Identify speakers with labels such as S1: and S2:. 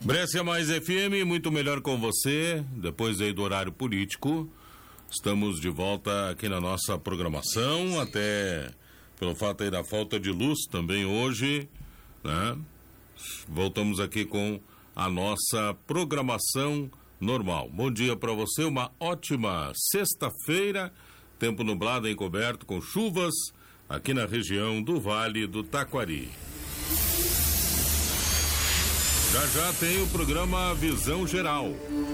S1: Brescia Mais FM, muito melhor com você, depois aí do horário político. Estamos de volta aqui na nossa programação, até pelo fato aí da falta de luz também hoje, né? Voltamos aqui com a nossa programação normal. Bom dia para você, uma ótima sexta-feira, tempo nublado e encoberto com chuvas aqui na região do Vale do Taquari. Já tem o programa Visão Geral.